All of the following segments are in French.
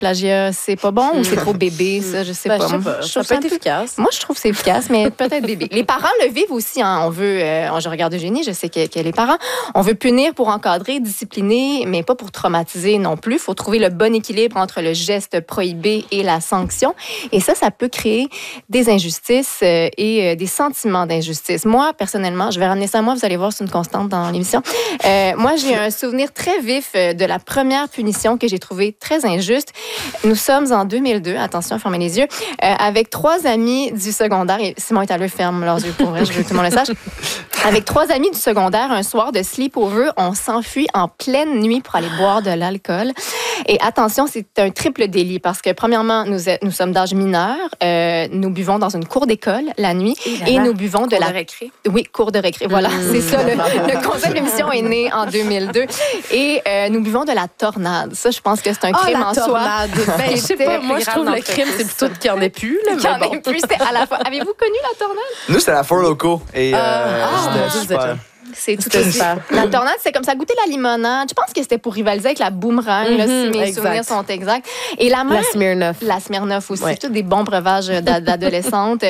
plagiat, c'est pas bon ou c'est trop bébé, ça, je sais pas. Je sais pas. Ça peut être efficace. Moi, je trouve que c'est efficace, mais peut-être bébé. Les parents le vivent aussi. Hein. On veut, je regarde Eugénie, je sais que les parents, on veut punir pour encadrer, discipliner, mais pas pour traumatiser non plus. Il faut trouver le bon équilibre entre le geste prohibé et la sanction. Et ça peut créer des injustices et des sentiments d'injustice. Moi, personnellement, je vais ramener ça à moi, vous allez voir, c'est une constante dans l'émission. Moi, j'ai un souvenir très vif de la première punition que j'ai trouvée très injuste. Nous sommes en 2002, attention, fermez les yeux, avec 3 amis du secondaire, et Simon est à l'heure, ferme leurs yeux pour vrai, je veux que tout le monde le sache. Avec 3 amis du secondaire, un soir de sleepover, on s'enfuit en pleine nuit pour aller boire de l'alcool. Et attention, c'est un triple délit parce que, premièrement, nous sommes d'âge mineur, nous buvons dans une cour d'école la nuit et nous buvons de la récré. Oui, cour de récré. Voilà, c'est ça. Le concept de l'émission est né en 2002. Et nous buvons de la tornade. Ça, je pense que c'est un crime en soi. Ben, je sais pas, moi, je trouve le crime, c'est plutôt qu'il n'y en ait plus. Qu'il n'y en ait plus, c'était à la fois. Avez-vous connu la tornade? Nous, c'était la Four Loko. Et c'était super. C'est tout aussi. La tornade, c'est comme ça, goûter la limonade. Je pense que c'était pour rivaliser avec la boomerang, là, si mes souvenirs sont exacts. Et la mère, la Smirnoff aussi. Ouais. Tous des bons breuvages d'adolescentes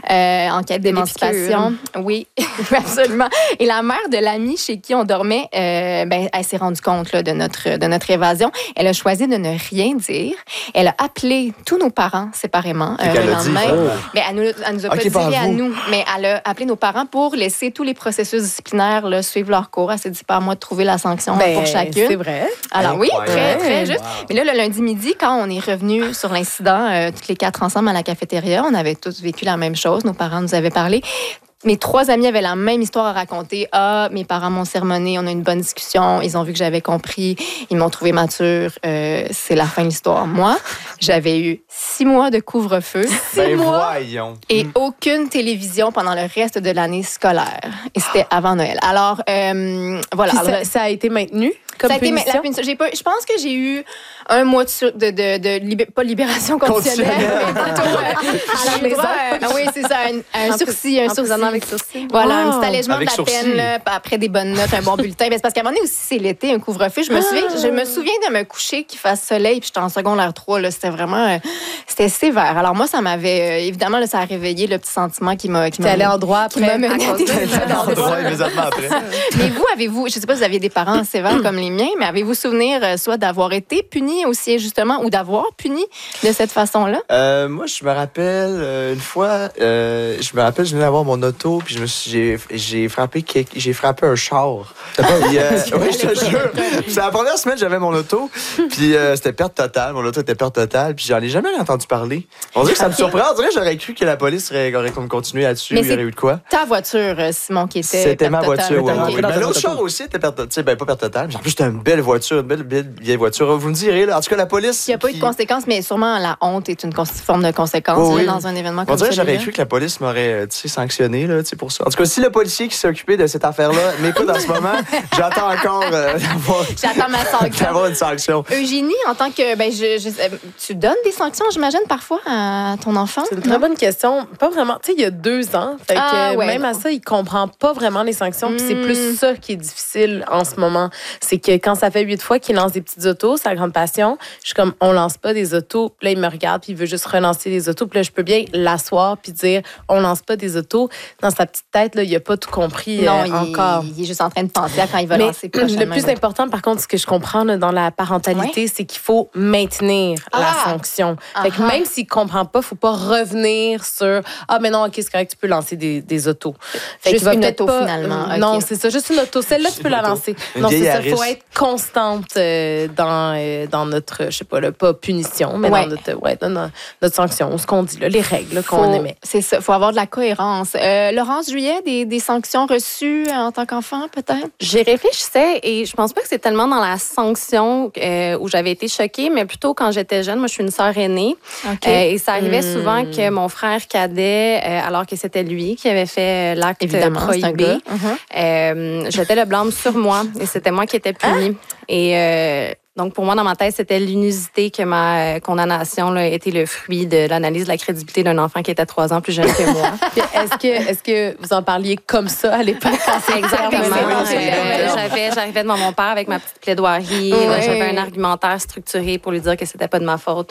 en quête d'émancipation. Oui, absolument. Et la mère de l'ami chez qui on dormait, elle s'est rendue compte là, de notre évasion. Elle a choisi de ne rien dire. Elle a appelé tous nos parents séparément le lendemain. Elle nous a pas dit à nous, mais elle a appelé nos parents pour laisser tous les processus disciplinaires là, suivre leur cours. Elle s'est dit pas à moi de trouver la sanction pour chacune. C'est vrai. Alors oui, très, très juste. Mais là, le lundi midi, quand on est revenu sur l'incident, toutes les 4 ensemble à la cafétéria, on avait tous vécu la même chose. Nos parents nous avaient parlé. Mes 3 amis avaient la même histoire à raconter. Ah, mes parents m'ont sermonné, on a eu une bonne discussion, ils ont vu que j'avais compris, ils m'ont trouvé mature. C'est la fin de l'histoire. Moi, j'avais eu 6 mois de couvre-feu. 6 mois. Voyons. Et aucune télévision pendant le reste de l'année scolaire. Et c'était avant Noël. Alors, voilà. Alors, ça a été maintenu comme ça a été punition? Je pense que j'ai eu un mois pas libération conditionnelle, mais plutôt à la maison. Oui, c'est ça, un sursis. Avec sursis. Voilà, un petit allègement de la peine, là, après des bonnes notes, un bon bulletin. C'est parce qu'à un moment donné aussi, c'est l'été, un couvre-feu. Je me souviens de me coucher qu'il fasse soleil, puis j'étais en secondaire 3. Là, c'était vraiment... c'était sévère. Alors moi, ça m'avait... évidemment, là, ça a réveillé le petit sentiment qui m'a... T'es allé en droit après. Immédiatement après. Mais vous, avez-vous... Je sais pas si vous aviez des parents sévères comme les miens, mais avez-vous souvenir soit d'avoir été puni aussi injustement ou d'avoir puni de cette façon-là? Moi, je me rappelle une fois, je venais d'avoir mon auto, puis j'ai frappé un char. Oui, je te jure. C'est la première semaine que j'avais mon auto, puis c'était perte totale. Mon auto était perte totale, puis j'en ai jamais entendu parler. On dirait que ça me surprend. On dirait que j'aurais cru que la police aurait comme continué là-dessus. Il y aurait eu de quoi? Ta voiture, Simon, qui était C'était ma voiture, oui. Mais l'autre char aussi était perte totale. Pas perte totale. En plus, c'était une belle voiture, une belle vieille voiture. Vous me direz, là, en tout cas, la police... Il n'y a pas eu de conséquences, mais sûrement la honte est une forme de conséquence là, dans un événement comme ça. On dirait que j'aurais cru que la police m'aurait sanctionné là, pour ça. En tout cas, si le policier qui s'est occupé de cette affaire-là m'écoute en ce moment, j'attends encore d'avoir une sanction. Eugénie, en tant que... tu donnes des sanctions, j'imagine, parfois à ton enfant? C'est une très bonne question. Pas vraiment. Tu sais, il y a 2 ans. Fait que même à ça, il comprend pas vraiment les sanctions. Puis c'est plus ça qui est difficile en ce moment. C'est que quand ça fait 8 fois qu'il lance des petites autos, sa grande passion, je suis comme, on lance pas des autos. Puis là, il me regarde, puis il veut juste relancer les autos. Puis là, je peux bien l'asseoir puis dire, on lance pas des autos. Dans sa petite tête, là, il a pas tout compris encore. Il est juste en train de penser à quand il va lancer prochainement. Le plus important, par contre, ce que je comprends là, dans la parentalité, c'est qu'il faut maintenir la sanction. Fait que même s'il comprend pas, faut pas revenir sur mais non, OK, c'est correct, tu peux lancer des autos. Fait juste une auto, finalement. Non, c'est ça, juste une auto. Celle-là, tu peux la lancer. Non, c'est ça, il faut être constante dans notre, je sais pas, pas punition, mais dans notre sanction, ce qu'on dit, là, les règles qu'on émet. C'est ça, il faut avoir de la cohérence. Laurence Juillet, des sanctions reçues en tant qu'enfant, peut-être? J'y réfléchissais et je pense pas que c'est tellement dans la sanction où j'avais été choquée, mais plutôt quand j'étais jeune. Moi, je suis une sœur aînée. Et ça arrivait souvent que mon frère cadet, alors que c'était lui qui avait fait l'acte prohibé, jetait le blâme sur moi et c'était moi qui étais punie. Et Donc, pour moi, dans ma tête, c'était l'inusité que ma condamnation là, était le fruit de l'analyse de la crédibilité d'un enfant qui était 3 ans plus jeune que moi. Est-ce que vous en parliez comme ça à l'époque? Exactement. J'arrivais devant mon père avec ma petite plaidoirie. J'avais un argumentaire structuré pour lui dire que c'était pas de ma faute.